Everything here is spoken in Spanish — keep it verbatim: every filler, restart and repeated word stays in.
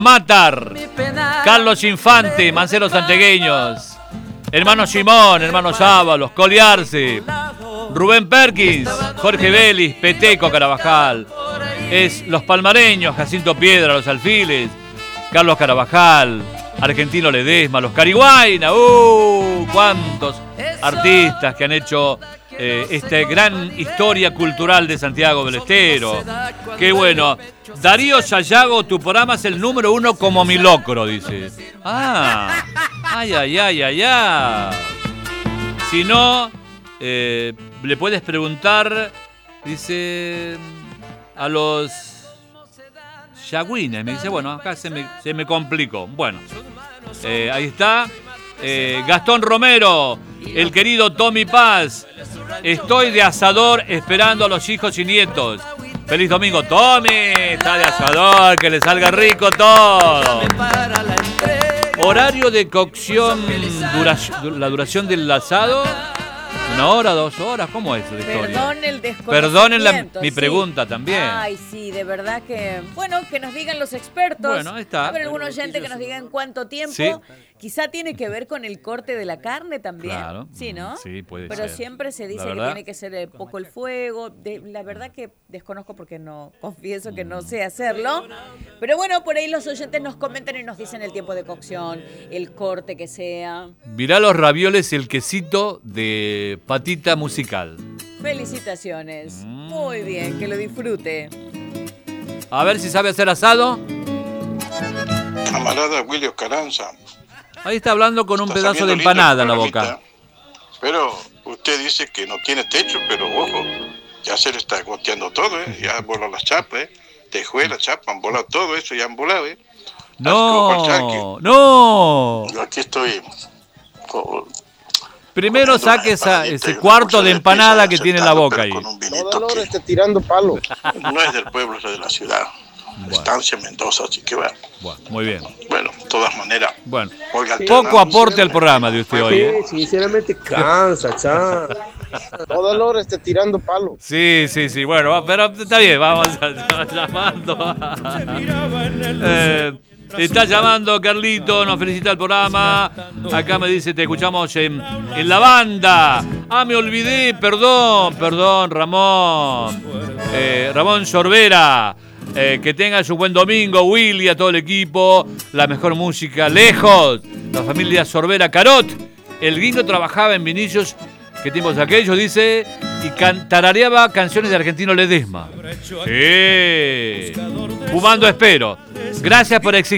Matar, Carlos Infante, Marcelo Santegueños, hermano Simón, hermano Sábalos, Coliarse, Rubén Perkins, Jorge Vélez, Peteco Carabajal, es Los Palmareños, Jacinto Piedra, Los Alfiles, Carlos Carabajal, Argentino Ledesma, Los Cariguaina, ¡uh! Cuántos artistas que han hecho eh, esta gran historia cultural de Santiago del Estero. Qué bueno. Darío Sayago, tu programa es el número uno como mi locro, dice. Ah, ay, ay, ay, ay, ay. Si no, eh, le puedes preguntar, dice, a los Yagüines. Me dice, bueno, acá se me, se me complicó. Bueno, eh, ahí está. Eh, Gastón Romero, el querido Tommy Paz. Estoy de asador esperando a los hijos y nietos. Feliz domingo, Tommy. Está de asador, que le salga rico todo. Horario de cocción, duración, la duración del asado. ¿Una hora, dos horas? ¿Cómo es la historia? Perdón el desconocimiento. Perdonen la, mi sí. pregunta también. Ay, sí, de verdad que... Bueno, que nos digan los expertos. Bueno, ahí está. A ver, algún oyente que nos diga en cuánto tiempo. Sí. Quizá tiene que ver con el corte de la carne también. Claro. Sí, ¿no? Sí, puede Pero ser. siempre se dice que tiene que ser poco el fuego. De, la verdad que desconozco porque no, confieso que no sé hacerlo. Pero bueno, por ahí los oyentes nos comentan y nos dicen el tiempo de cocción, el corte que sea. Mirá los ravioles y el quesito de Patita Musical. Felicitaciones. Mm. Muy bien, que lo disfrute. A ver si sabe hacer asado. Camarada Willy Caranza. Ahí está hablando con un Está pedazo de lindo empanada en la programita, boca. Pero usted dice que no tiene techo, pero ojo, ya se le está goteando todo, ¿eh? Ya han volado las chapas, ¿eh? Tejuelas, chapas, han volado todo eso, ya han volado, ¿eh? No, no. Yo aquí estoy. Oh, primero saque esa, ese cuarto de empanada que tiene en la boca ahí. Todo el oro está tirando palo. No es del pueblo, es de la ciudad. Bueno. Estancia Mendoza, así que va. Bueno, muy bien. Bueno, de todas maneras. Bueno, Oiga, poco aporte al programa de usted hoy, ¿eh? Sí, sinceramente cansa, cha. Todo el oro está tirando palo. Sí, sí, sí, bueno, va, pero está bien, vamos a, llamando. eh, está llamando Carlito, nos felicita el programa. Acá me dice, te escuchamos en, en la banda. Ah, me olvidé, perdón, perdón, Ramón. Eh, Ramón Sorbera. Eh, que tengan su buen domingo, Willy, a todo el equipo, la mejor música lejos, la familia Sorbera Carot. El gringo trabajaba en Vinicius, ¿qué tiempos aquellos? Dice, y tarareaba canciones de Argentino Ledesma. Sí, fumando espero. Gracias por existir.